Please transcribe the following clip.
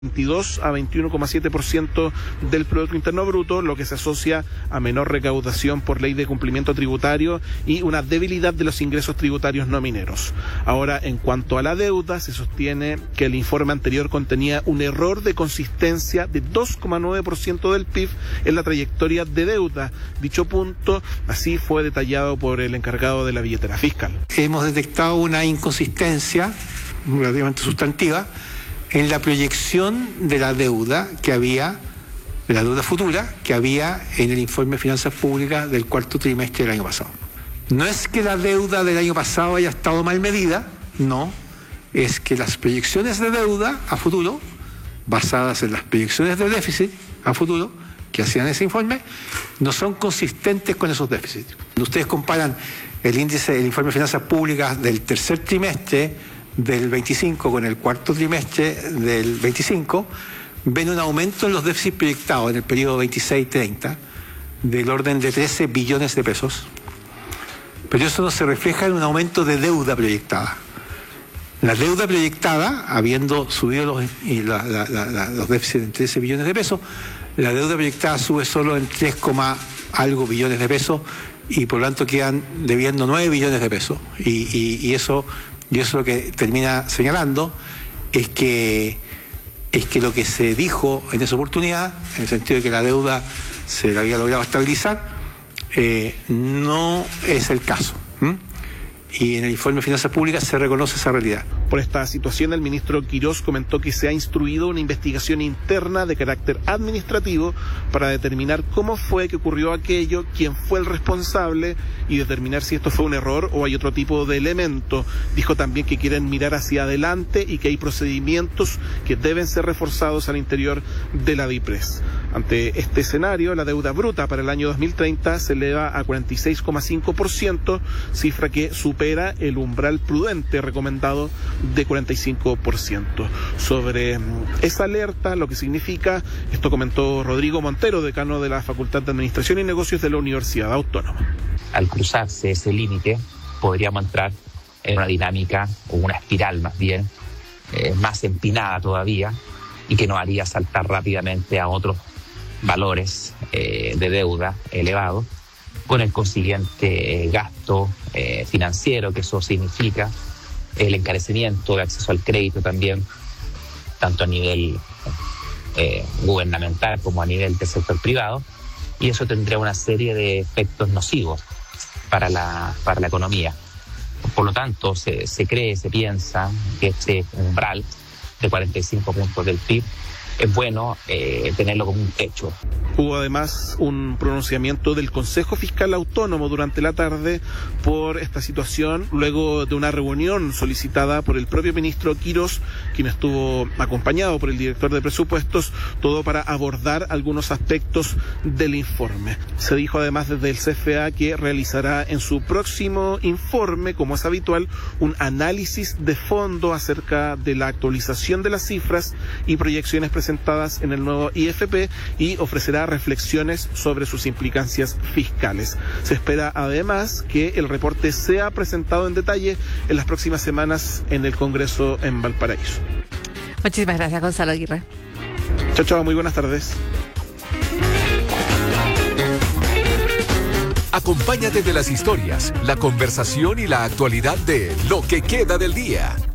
22 a 21,7% del Producto Interno Bruto, lo que se asocia a menor recaudación por ley de cumplimiento tributario y una debilidad de los ingresos tributarios no mineros. Ahora, en cuanto a la deuda, se sostiene que el informe anterior contenía un error de consistencia de 2,9% del PIB en la trayectoria de deuda. Dicho punto, así fue detallado por el encargado de la billetera fiscal. Hemos detectado una inconsistencia relativamente sustantiva en la proyección de la deuda que había, de la deuda futura que había en el informe de finanzas públicas del cuarto trimestre del año pasado. No es que la deuda del año pasado haya estado mal medida, no, es que las proyecciones de deuda a futuro, basadas en las proyecciones de déficit a futuro que hacían ese informe, no son consistentes con esos déficits. Cuando ustedes comparan el índice del informe de finanzas públicas del tercer trimestre del 25 con el cuarto trimestre del 25, ven un aumento en los déficits proyectados en el periodo 26-30 del orden de 13 billones de pesos, pero eso no se refleja en un aumento de deuda proyectada. La deuda proyectada, habiendo subido los déficits en 13 billones de pesos, la deuda proyectada sube solo en 3, algo billones de pesos y por lo tanto quedan debiendo 9 billones de pesos y eso lo que termina señalando es que lo que se dijo en esa oportunidad, en el sentido de que la deuda se la había logrado estabilizar, no es el caso. Y en el informe de finanzas públicas se reconoce esa realidad. Por esta situación, el ministro Quirós comentó que se ha instruido una investigación interna de carácter administrativo para determinar cómo fue que ocurrió aquello, quién fue el responsable y determinar si esto fue un error o hay otro tipo de elemento. Dijo también que quieren mirar hacia adelante y que hay procedimientos que deben ser reforzados al interior de la DIPRES. Ante este escenario, la deuda bruta para el año 2030 se eleva a 46,5%, cifra que supera el umbral prudente recomendado de 45%. Sobre esa alerta, lo que significa, esto comentó Rodrigo Montero, decano de la Facultad de Administración y Negocios de la Universidad Autónoma. Al cruzarse ese límite, podríamos entrar en una dinámica, o una espiral más bien, más empinada todavía, y que nos haría saltar rápidamente a otros valores de deuda elevados, con el consiguiente gasto financiero que eso significa, el encarecimiento de acceso al crédito también, tanto a nivel gubernamental como a nivel del sector privado, y eso tendría una serie de efectos nocivos para la economía. Por lo tanto, se piensa que este umbral de 45 puntos del PIB es bueno tenerlo como un techo. Hubo además un pronunciamiento del Consejo Fiscal Autónomo durante la tarde por esta situación, luego de una reunión solicitada por el propio ministro Quirós, quien estuvo acompañado por el director de presupuestos, todo para abordar algunos aspectos del informe. Se dijo además desde el CFA que realizará en su próximo informe, como es habitual, un análisis de fondo acerca de la actualización de las cifras y proyecciones presentadas en el nuevo IFP y ofrecerá reflexiones sobre sus implicancias fiscales. Se espera además que el reporte sea presentado en detalle en las próximas semanas en el Congreso en Valparaíso. Muchísimas gracias, Gonzalo Aguirre. Chao, muy buenas tardes. Acompáñate de las historias, la conversación y la actualidad de Lo que queda del día.